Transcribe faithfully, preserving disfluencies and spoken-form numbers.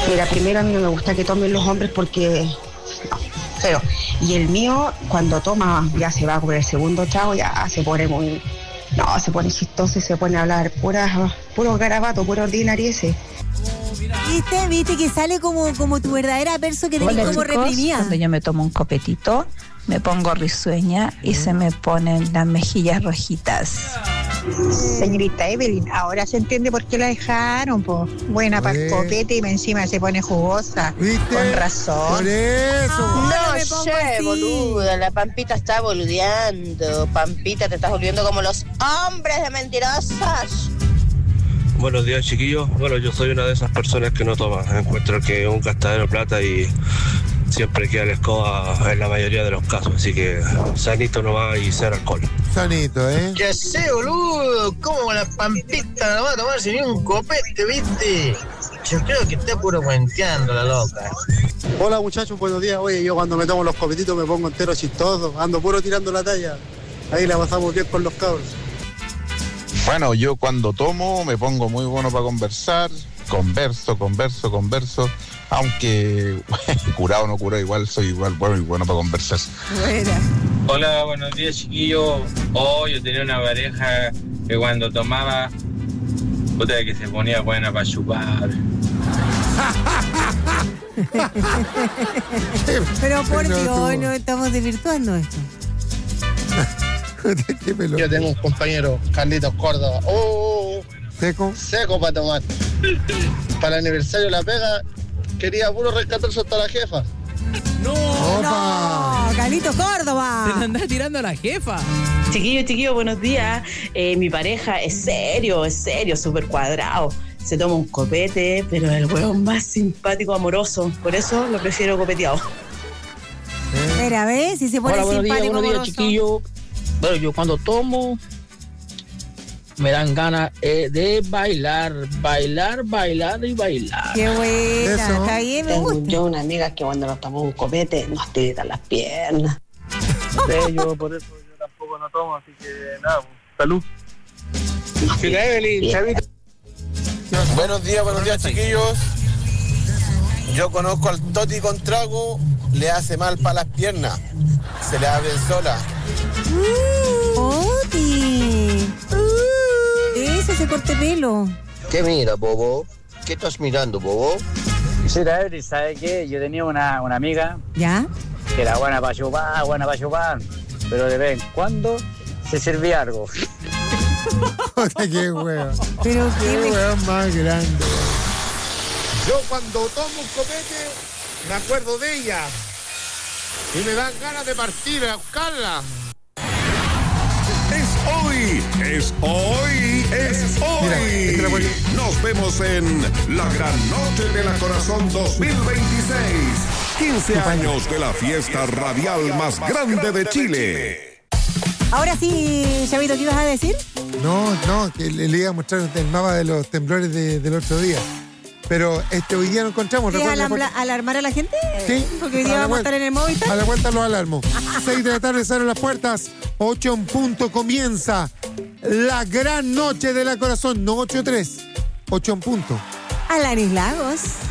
Mira, primero a mí no me gusta que tomen los hombres porque... No, feo. Y el mío, cuando toma, ya se va por el segundo trago, ya se pone muy... No, se pone chistoso y se pone a hablar puras, puro garabato, puro ordinariese. ¿Viste? ¿Viste que sale como, como tu verdadera perso que tenés Hola, como chicos, reprimida? cuando yo me tomo un copetito, me pongo risueña y se me ponen las mejillas rojitas. Señorita Evelyn, ahora se entiende por qué la dejaron, po. Buena para el copete y encima se pone jugosa. ¿Viste? Con razón. Por eso. No, me pongo che, así. boluda, la Pampita está boludeando. Pampita, te estás volviendo como los hombres de mentirosas. Buenos días, chiquillos. Bueno, yo soy una de esas personas que no toma. Encuentro que es un gastadero de plata y siempre queda la escoba en la mayoría de los casos. Así que sanito nomás y cero alcohol. Sanito, ¿eh? Ya sé, boludo. ¿Cómo la Pampita no va a tomarse ni un copete, viste? Yo creo que está puro cuenteando la loca. Hola muchachos, buenos días. Oye, yo cuando me tomo los copetitos me pongo entero chistoso. Ando puro tirando la talla. Ahí la pasamos bien con los cabros. Bueno, yo cuando tomo me pongo muy bueno para conversar. Converso, converso, converso. Aunque curado o no curado, igual soy igual bueno y bueno para conversar. Buena. Hola, buenos días, chiquillos. Oh, yo tenía una pareja que cuando tomaba, puta, que se ponía buena para chupar. Pero por Pero Dios, tú- no estamos desvirtuando esto. Qué pelota. Yo tengo un compañero, Carlitos Córdoba. Oh, Seco. seco para tomar. Para el aniversario de la pega, quería puro rescatar hasta la jefa. Opa. No, Carlito Se la Córdoba. anda tirando a la jefa. Chiquillo, chiquillo, buenos días. Eh, mi pareja es serio, es serio, súper cuadrado. Se toma un copete, pero es el hueón más simpático, amoroso. Por eso lo prefiero copeteado. Mira, ¿ves? Si se pone Hola, buenos días, simpático, buenos días, amoroso. chiquillo. Bueno, yo cuando tomo me dan ganas eh, de bailar, bailar, bailar y bailar. Qué buena, Eso. está bien, me Tengo gusta. yo una amiga que cuando nos tomamos un copete nos tiritan las piernas. Sí, yo por eso yo tampoco no tomo, así que nada, salud. Mira, Evelyn, Chavito. Buenos días, buenos días, chiquillos. Yo conozco al Toti con trago, le hace mal para las piernas. Se le abren solas. Oti. Eso, ese corte pelo. ¿Qué mira, bobo? ¿Qué estás mirando, bobo? Sí, Evelyn, ¿sabe qué? Yo tenía una, una amiga ¿Ya? que era buena para chupar, buena para chupar, pero de vez en cuando se servía algo. Puta, qué hueón. Pero Qué qué me... hueón más grande. Yo cuando tomo un copete me acuerdo de ella y me dan ganas de partir a buscarla. Es hoy, es hoy, es hoy. Nos vemos en La Gran Noche de la Corazón dos mil veintiséis. quince años de la fiesta radial más grande de Chile. Ahora sí, Chavito, ¿qué ibas a decir? No, no, que le, le iba a mostrar el mapa de los temblores de- del otro día. Pero este hoy día no encontramos. ¿Quieres ¿recuerda la alambla- puerta? alarmar a la gente? Sí. Porque hoy A día la vamos a vuelta- estar en el Movistar. A la vuelta los alarmo. Seis de la tarde se abren las puertas. Ocho en punto comienza la gran noche de la corazón. No ocho tres. Ocho en punto. Alanis Lagos.